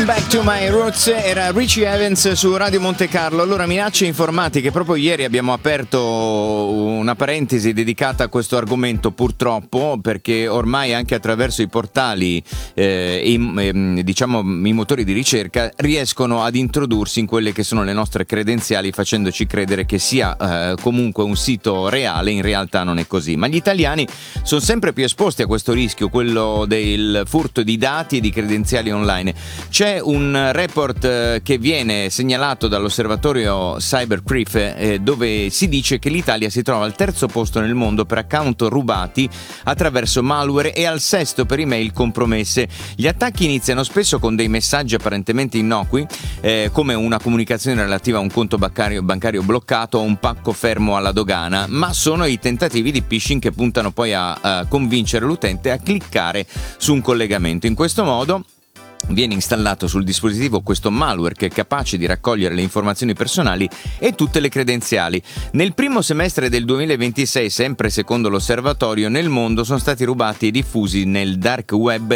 Going Back to My Roots era Richie Evans su Radio Monte Carlo. Allora, minacce informatiche, proprio ieri abbiamo aperto una parentesi dedicata a questo argomento, purtroppo, perché ormai anche attraverso i portali diciamo i motori di ricerca riescono ad introdursi in quelle che sono le nostre credenziali, facendoci credere che sia comunque un sito reale. In realtà non è così, ma gli italiani sono sempre più esposti a questo rischio, quello del furto di dati e di credenziali online. C'è un report che viene segnalato dall'osservatorio Cybercrif dove si dice che l'Italia si trova al terzo posto nel mondo per account rubati attraverso malware e al sesto per email compromesse. Gli attacchi iniziano spesso con dei messaggi apparentemente innocui, come una comunicazione relativa a un conto bancario bloccato o un pacco fermo alla dogana, ma sono i tentativi di phishing che puntano poi a convincere l'utente a cliccare su un collegamento. In questo modo viene installato sul dispositivo questo malware che è capace di raccogliere le informazioni personali e tutte le credenziali. Nel primo semestre del 2026, sempre secondo l'osservatorio, nel mondo sono stati rubati e diffusi nel dark web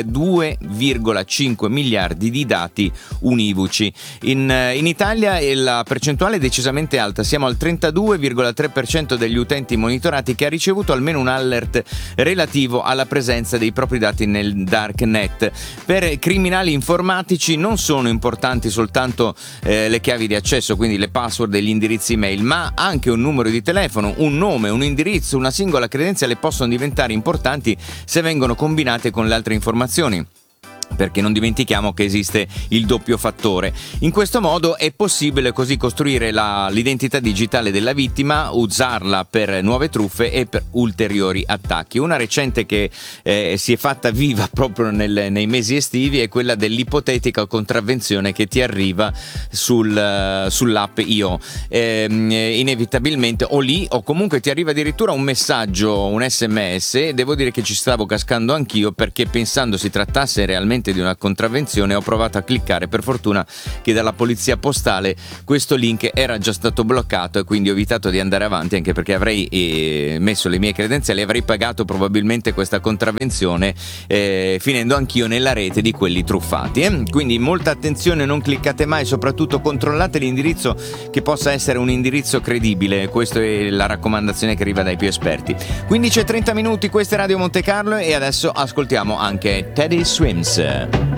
2,5 miliardi di dati univoci. In Italia la percentuale è decisamente alta, siamo al 32,3% degli utenti monitorati che ha ricevuto almeno un alert relativo alla presenza dei propri dati nel darknet. Per criminali informatici non sono importanti soltanto le chiavi di accesso, quindi le password e gli indirizzi email, ma anche un numero di telefono, un nome, un indirizzo, una singola credenziale possono diventare importanti se vengono combinate con le altre informazioni, perché non dimentichiamo che esiste il doppio fattore. In questo modo è possibile così costruire l'identità digitale della vittima, usarla per nuove truffe e per ulteriori attacchi. Una recente che si è fatta viva proprio nei mesi estivi è quella dell'ipotetica contravvenzione che ti arriva sull'app Io. Inevitabilmente o lì o comunque ti arriva addirittura un messaggio, un SMS. Devo dire che ci stavo cascando anch'io, perché pensando si trattasse realmente di una contravvenzione ho provato a cliccare. Per fortuna che dalla polizia postale questo link era già stato bloccato e quindi ho evitato di andare avanti, anche perché avrei messo le mie credenziali e avrei pagato probabilmente questa contravvenzione, finendo anch'io nella rete di quelli truffati. Quindi molta attenzione, non cliccate mai, soprattutto controllate l'indirizzo che possa essere un indirizzo credibile. Questa è la raccomandazione che arriva dai più esperti. 15:30, questa è Radio Monte Carlo e adesso ascoltiamo anche Teddy Swims.